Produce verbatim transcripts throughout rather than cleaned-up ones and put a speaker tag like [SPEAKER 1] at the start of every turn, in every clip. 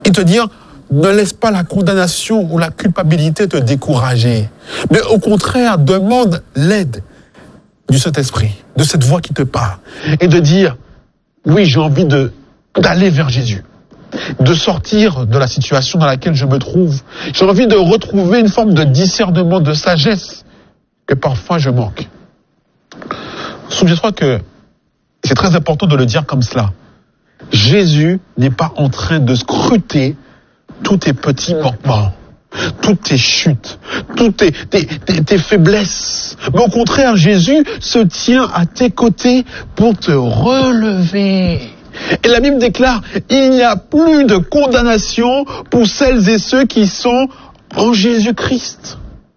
[SPEAKER 1] et te dire, ne laisse pas la condamnation ou la culpabilité te décourager. Mais au contraire, demande l'aide du Saint-Esprit, de cette voix qui te parle. Et de dire, oui, j'ai envie de, d'aller vers Jésus. De sortir de la situation dans laquelle je me trouve. J'ai envie de retrouver une forme de discernement, de sagesse que parfois je manque. Souviens-toi que c'est très important de le dire comme cela. Jésus n'est pas en train de scruter tous tes petits manquements, toutes tes chutes, toutes tes, tes, tes, tes faiblesses. Mais au contraire, Jésus se tient à tes côtés pour te relever. Et la Bible déclare, il n'y a plus de condamnation pour celles et ceux qui sont en Jésus-Christ.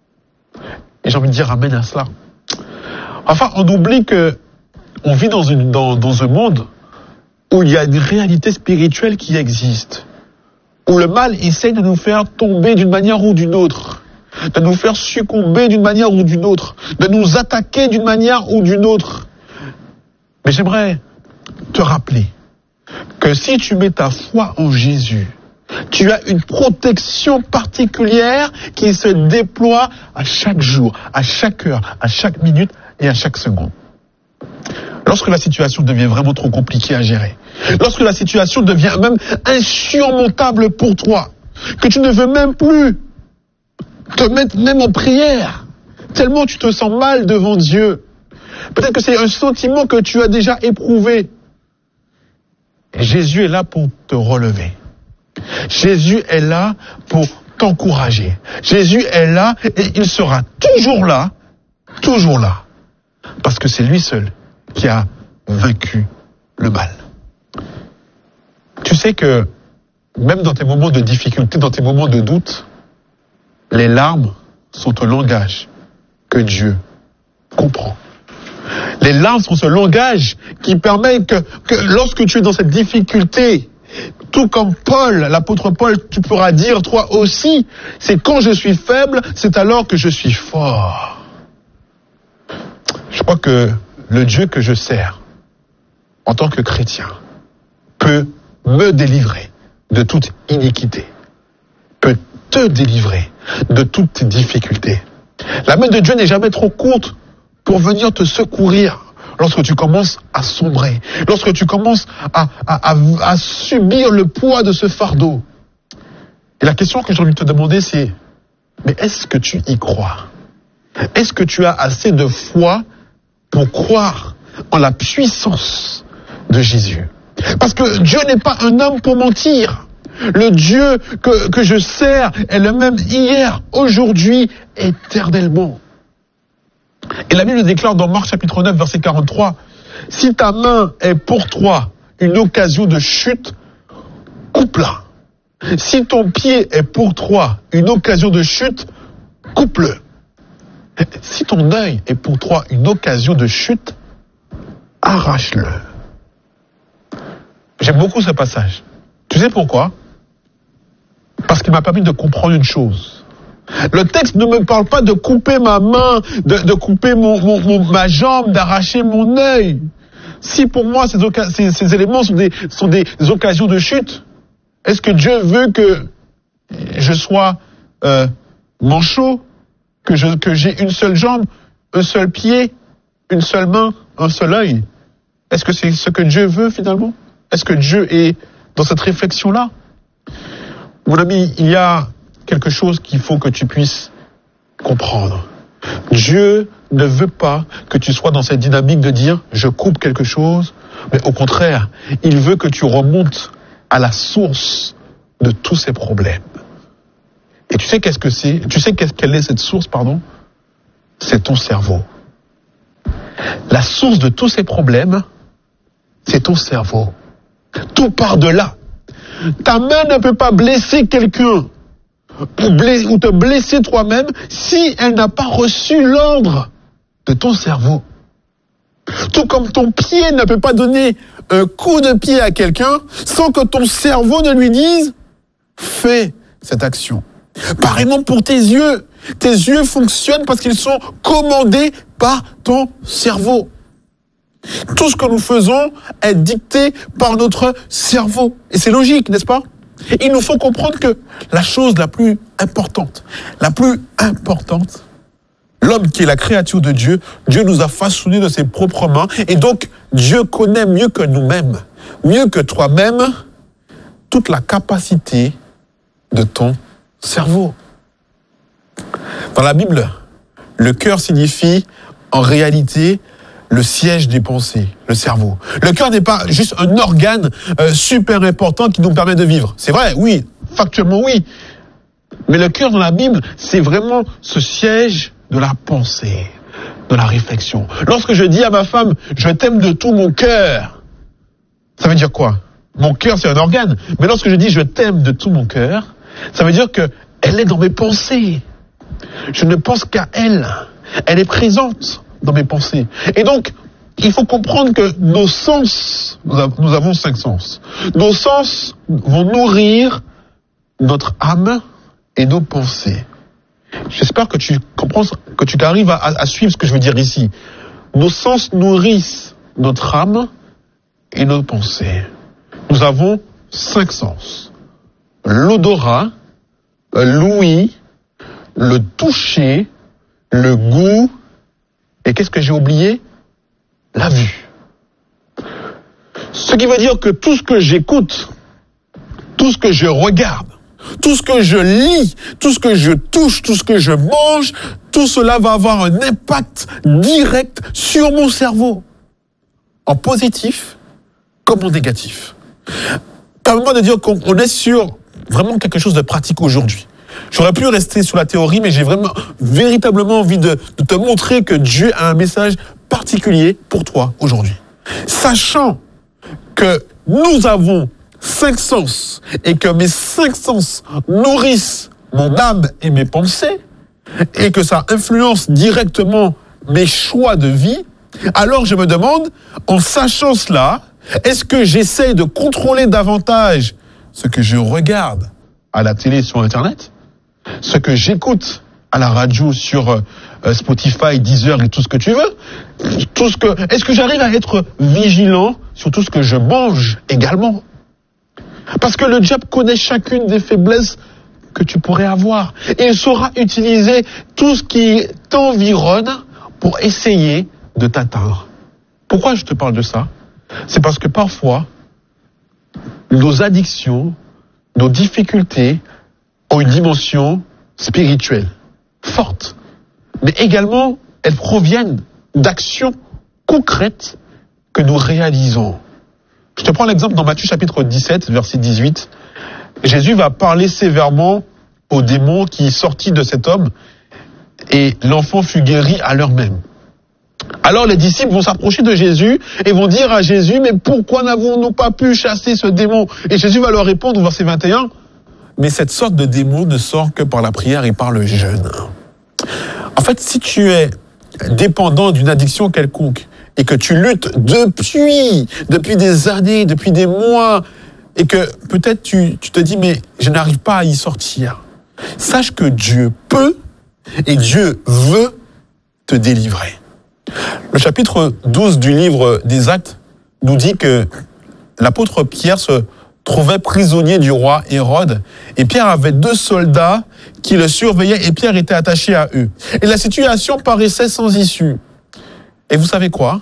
[SPEAKER 1] Et j'ai envie de dire amen à cela. Enfin, on oublie que on vit dans, une, dans, dans un monde où il y a une réalité spirituelle qui existe. Où le mal essaie de nous faire tomber d'une manière ou d'une autre. De nous faire succomber d'une manière ou d'une autre. De nous attaquer d'une manière ou d'une autre. Mais j'aimerais te rappeler que si tu mets ta foi en Jésus, tu as une protection particulière qui se déploie à chaque jour, à chaque heure, à chaque minute et à chaque seconde. Lorsque la situation devient vraiment trop compliquée à gérer, lorsque la situation devient même insurmontable pour toi, que tu ne veux même plus te mettre même en prière, tellement tu te sens mal devant Dieu, peut-être que c'est un sentiment que tu as déjà éprouvé. Jésus est là pour te relever. Jésus est là pour t'encourager. Jésus est là et il sera toujours là, toujours là. Parce que c'est lui seul qui a vaincu le mal. Tu sais que même dans tes moments de difficulté, dans tes moments de doute, les larmes sont un langage que Dieu comprend. Les larmes sont ce langage qui permet que, que lorsque tu es dans cette difficulté, tout comme Paul, l'apôtre Paul, tu pourras dire toi aussi, c'est quand je suis faible, c'est alors que je suis fort. Je crois que le Dieu que je sers, en tant que chrétien, peut me délivrer de toute iniquité, peut te délivrer de toutes difficultés. La main de Dieu n'est jamais trop courte pour venir te secourir lorsque tu commences à sombrer, lorsque tu commences à, à, à, à subir le poids de ce fardeau. Et la question que j'ai envie de te demander, c'est, mais est-ce que tu y crois? Est-ce que tu as assez de foi pour croire en la puissance de Jésus? Parce que Dieu n'est pas un homme pour mentir. Le Dieu que, que je sers est le même hier, aujourd'hui, éternellement. Et la Bible déclare dans Marc chapitre neuf, verset quarante-trois, « Si ta main est pour toi une occasion de chute, coupe-la. Si ton pied est pour toi une occasion de chute, coupe-le. Si ton œil est pour toi une occasion de chute, arrache-le. » J'aime beaucoup ce passage. Tu sais pourquoi? Parce qu'il m'a permis de comprendre une chose. Le texte ne me parle pas de couper ma main, de, de couper mon, mon, mon, ma jambe, d'arracher mon œil. Si pour moi ces, ces, ces éléments sont des, sont des occasions de chute, est-ce que Dieu veut que je sois euh, manchot, que, je, que j'ai une seule jambe, un seul pied, une seule main, un seul œil? Est-ce que c'est ce que Dieu veut finalement? Est-ce que Dieu est dans cette réflexion-là? Mon ami, il y a quelque chose qu'il faut que tu puisses comprendre. Dieu ne veut pas que tu sois dans cette dynamique de dire « je coupe quelque chose », mais au contraire, il veut que tu remontes à la source de tous ces problèmes. Et tu sais qu'est-ce que c'est? Tu sais qu'est-ce quelle est cette source, pardon? C'est ton cerveau. La source de tous ces problèmes, c'est ton cerveau. Tout part de là. Ta main ne peut pas blesser quelqu'un ou, blesser, ou te blesser toi-même si elle n'a pas reçu l'ordre de ton cerveau. Tout comme ton pied ne peut pas donner un coup de pied à quelqu'un sans que ton cerveau ne lui dise « fais cette action ». Pareillement pour tes yeux. Tes yeux fonctionnent parce qu'ils sont commandés par ton cerveau. Tout ce que nous faisons est dicté par notre cerveau. Et c'est logique, n'est-ce pas? Il nous faut comprendre que la chose la plus importante, la plus importante, l'homme qui est la créature de Dieu, Dieu nous a façonnés de ses propres mains. Et donc, Dieu connaît mieux que nous-mêmes, mieux que toi-même, toute la capacité de ton cerveau. Dans la Bible, le cœur signifie en réalité le siège des pensées, le cerveau. Le cœur n'est pas juste un organe euh, super important qui nous permet de vivre. C'est vrai, oui, factuellement oui. Mais le cœur dans la Bible, c'est vraiment ce siège de la pensée, de la réflexion. Lorsque je dis à ma femme, je t'aime de tout mon cœur, ça veut dire quoi? Mon cœur, c'est un organe. Mais lorsque je dis je t'aime de tout mon cœur, ça veut dire qu'elle est dans mes pensées. Je ne pense qu'à elle. Elle est présente dans mes pensées. Et donc, il faut comprendre que nos sens, nous avons cinq sens, nos sens vont nourrir notre âme et nos pensées. J'espère que tu comprends, que tu arrives à, à suivre ce que je veux dire ici. Nos sens nourrissent notre âme et nos pensées. Nous avons cinq sens. L'odorat, l'ouïe, le toucher, le goût, et qu'est-ce que j'ai oublié? La vue. Ce qui veut dire que tout ce que j'écoute, tout ce que je regarde, tout ce que je lis, tout ce que je touche, tout ce que je mange, tout cela va avoir un impact direct sur mon cerveau, en positif comme en négatif. Permets-moi de dire qu'on est sur vraiment quelque chose de pratique aujourd'hui. J'aurais pu rester sur la théorie, mais j'ai vraiment, véritablement envie de, de te montrer que Dieu a un message particulier pour toi aujourd'hui. Sachant que nous avons cinq sens et que mes cinq sens nourrissent mon âme et mes pensées et que ça influence directement mes choix de vie, alors je me demande, en sachant cela, est-ce que j'essaie de contrôler davantage ce que je regarde à la télé sur Internet, ce que j'écoute à la radio sur euh, Spotify, Deezer et tout ce que tu veux, tout ce que, est-ce que j'arrive à être vigilant sur tout ce que je mange également? Parce que le diable connaît chacune des faiblesses que tu pourrais avoir. Et il saura utiliser tout ce qui t'environne pour essayer de t'atteindre. Pourquoi je te parle de ça? C'est parce que parfois, nos addictions, nos difficultés ont une dimension spirituelle forte. Mais également, elles proviennent d'actions concrètes que nous réalisons. Je te prends l'exemple dans Matthieu chapitre dix-sept, verset dix-huit. Jésus va parler sévèrement aux démons qui sortit de cet homme et l'enfant fut guéri à l'heure même. Alors les disciples vont s'approcher de Jésus et vont dire à Jésus, mais pourquoi n'avons-nous pas pu chasser ce démon? Et Jésus va leur répondre au verset vingt et un, mais cette sorte de démon ne sort que par la prière et par le jeûne. En fait, si tu es dépendant d'une addiction quelconque et que tu luttes depuis, depuis des années, depuis des mois, et que peut-être tu, tu te dis, mais je n'arrive pas à y sortir, sache que Dieu peut et Dieu veut te délivrer. Le chapitre douze du livre des Actes nous dit que l'apôtre Pierre se trouvait prisonnier du roi Hérode et Pierre avait deux soldats qui le surveillaient et Pierre était attaché à eux. Et la situation paraissait sans issue. Et vous savez quoi?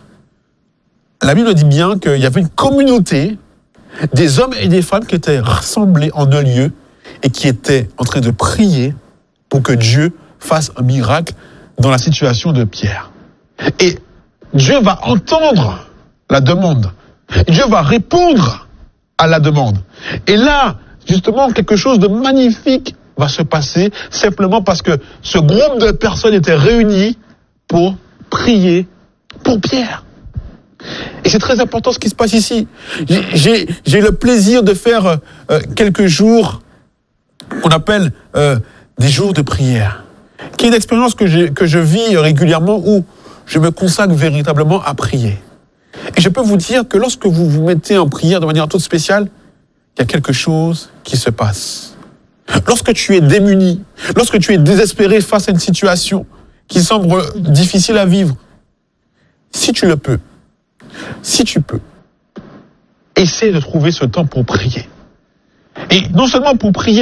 [SPEAKER 1] La Bible dit bien qu'il y avait une communauté des hommes et des femmes qui étaient rassemblés en un lieu et qui étaient en train de prier pour que Dieu fasse un miracle dans la situation de Pierre. Et Dieu va entendre la demande. Dieu va répondre à la demande. Et là, justement, quelque chose de magnifique va se passer simplement parce que ce groupe de personnes était réuni pour prier pour Pierre. Et c'est très important ce qui se passe ici. J'ai, j'ai le plaisir de faire euh, quelques jours qu'on appelle euh, des jours de prière, qui est une expérience que je, que je vis régulièrement où je me consacre véritablement à prier. Et je peux vous dire que lorsque vous vous mettez en prière de manière toute spéciale, il y a quelque chose qui se passe. Lorsque tu es démuni, lorsque tu es désespéré face à une situation qui semble difficile à vivre, si tu le peux, si tu peux, essaie de trouver ce temps pour prier. Et non seulement pour prier,